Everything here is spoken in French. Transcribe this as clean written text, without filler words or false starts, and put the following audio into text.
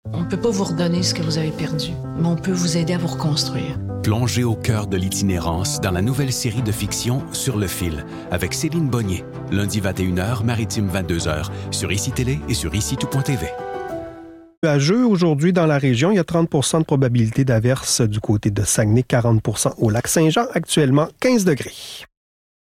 On ne peut pas vous redonner ce que vous avez perdu, mais on peut vous aider à vous reconstruire. Plongez au cœur de l'itinérance dans la nouvelle série de fiction Sur le fil, avec Céline Bonnier, lundi 21h, maritime 22h, sur ICI Télé et sur ICITout.tv. Nuageux aujourd'hui dans la région, il y a 30 % de probabilité d'averse du côté de Saguenay, 40 % au lac Saint-Jean, actuellement 15 degrés.